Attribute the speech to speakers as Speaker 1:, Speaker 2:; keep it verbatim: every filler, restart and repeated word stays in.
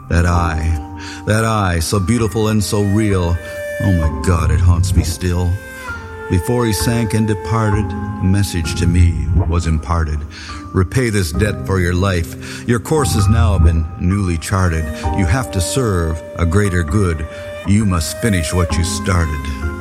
Speaker 1: That eye, that eye, so beautiful and so real. Oh my God, it haunts me still. Before he sank and departed, a message to me was imparted. Repay this debt for your life. Your course has now been newly charted. You have to serve a greater good. You must finish what you started.